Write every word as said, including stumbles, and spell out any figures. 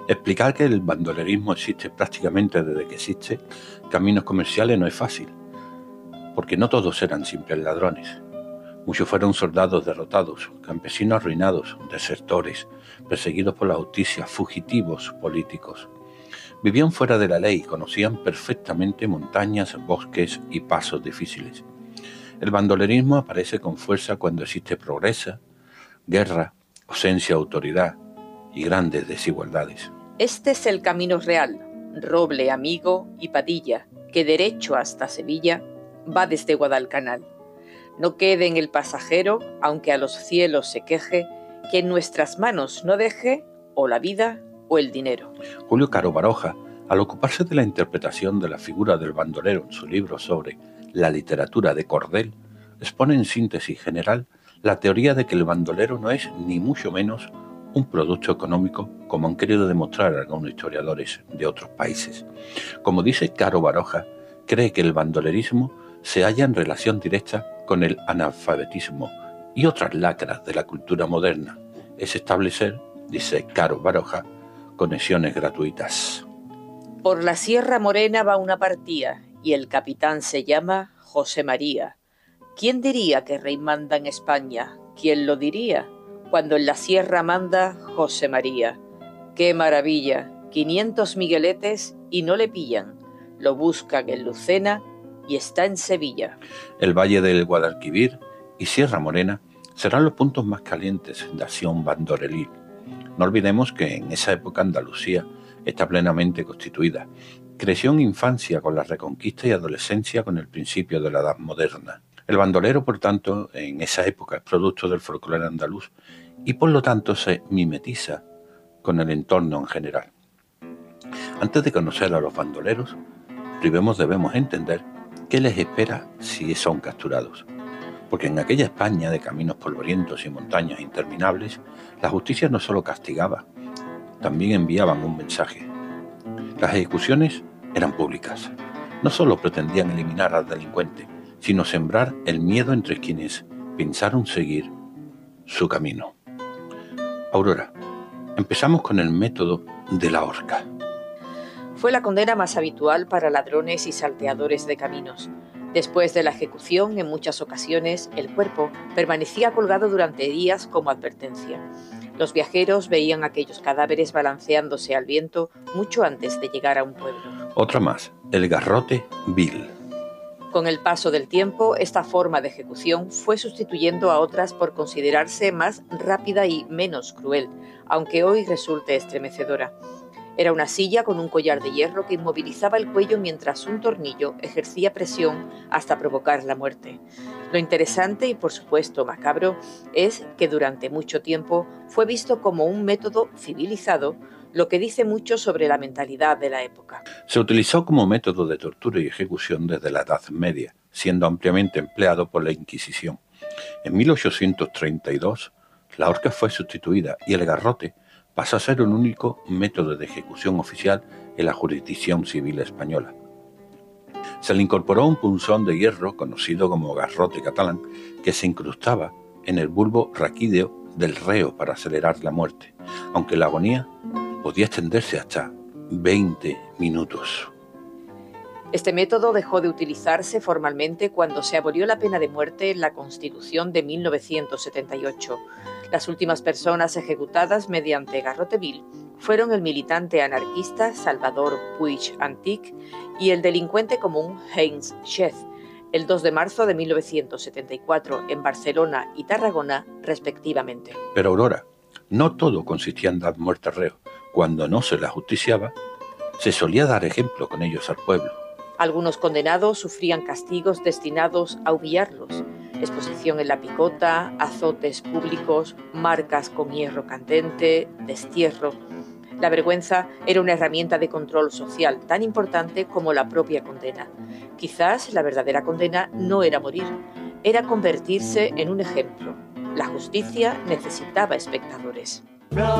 Explicar que el bandolerismo existe prácticamente desde que existe caminos comerciales no es fácil, porque no todos eran simples ladrones. Muchos fueron soldados derrotados, campesinos arruinados, desertores, perseguidos por la justicia, fugitivos políticos. Vivían fuera de la ley, conocían perfectamente montañas, bosques y pasos difíciles. El bandolerismo aparece con fuerza cuando existe pobreza, guerra, ausencia de autoridad y grandes desigualdades. Este es el camino real, Roble, Amigo y Padilla, que derecho hasta Sevilla va desde Guadalcanal. No quede en el pasajero, aunque a los cielos se queje, que en nuestras manos no deje o la vida o el dinero. Julio Caro Baroja, al ocuparse de la interpretación de la figura del bandolero en su libro sobre la literatura de cordel, expone en síntesis general la teoría de que el bandolero no es ni mucho menos un producto económico, como han querido demostrar algunos historiadores de otros países. Como dice Caro Baroja, cree que el bandolerismo se halla en relación directa con el analfabetismo y otras lacras de la cultura moderna. Es establecer, dice Caro Baroja, conexiones gratuitas. Por la Sierra Morena va una partida y el capitán se llama José María. ¿Quién diría que rey manda en España? ¿Quién lo diría? Cuando en la sierra manda José María. ¡Qué maravilla! quinientos migueletes y no le pillan. Lo buscan en Lucena y está en Sevilla. El Valle del Guadalquivir y Sierra Morena serán los puntos más calientes de acción bandorelil. No olvidemos que en esa época Andalucía está plenamente constituida. Creció en infancia con la Reconquista y adolescencia con el principio de la Edad Moderna. El bandolero, por tanto, en esa época es producto del folclore andaluz y por lo tanto se mimetiza con el entorno en general. Antes de conocer a los bandoleros, primero debemos entender qué les espera si son capturados. Porque en aquella España de caminos polvorientos y montañas interminables, la justicia no solo castigaba, también enviaban un mensaje. Las ejecuciones eran públicas. No solo pretendían eliminar al delincuente, sino sembrar el miedo entre quienes pensaron seguir su camino. Aurora, empezamos con el método de la horca. Fue la condena más habitual para ladrones y salteadores de caminos. Después de la ejecución, en muchas ocasiones, el cuerpo permanecía colgado durante días como advertencia. Los viajeros veían aquellos cadáveres balanceándose al viento mucho antes de llegar a un pueblo. Otra más, el garrote vil. Con el paso del tiempo, esta forma de ejecución fue sustituyendo a otras por considerarse más rápida y menos cruel, aunque hoy resulte estremecedora. Era una silla con un collar de hierro que inmovilizaba el cuello mientras un tornillo ejercía presión hasta provocar la muerte. Lo interesante y, por supuesto, macabro es que durante mucho tiempo fue visto como un método civilizado, lo que dice mucho sobre la mentalidad de la época. Se utilizó como método de tortura y ejecución desde la Edad Media, siendo ampliamente empleado por la Inquisición. En mil ochocientos treinta y dos, la horca fue sustituida y el garrote pasó a ser un único método de ejecución oficial en la jurisdicción civil española. Se le incorporó un punzón de hierro conocido como garrote catalán que se incrustaba en el bulbo raquídeo del reo para acelerar la muerte, aunque la agonía podía extenderse hasta veinte minutos. Este método dejó de utilizarse formalmente cuando se abolió la pena de muerte en la Constitución de mil novecientos setenta y ocho. Las últimas personas ejecutadas mediante garrote vil fueron el militante anarquista Salvador Puig Antich y el delincuente común Heinz Scheth, el dos de marzo de mil novecientos setenta y cuatro en Barcelona y Tarragona, respectivamente. Pero Aurora, no todo consistía en dar muerte al reo. Cuando no se la justiciaba, se solía dar ejemplo con ellos al pueblo. Algunos condenados sufrían castigos destinados a humillarlos: exposición en la picota, azotes públicos, marcas con hierro candente, destierro. La vergüenza era una herramienta de control social tan importante como la propia condena. Quizás la verdadera condena no era morir, era convertirse en un ejemplo. La justicia necesitaba espectadores.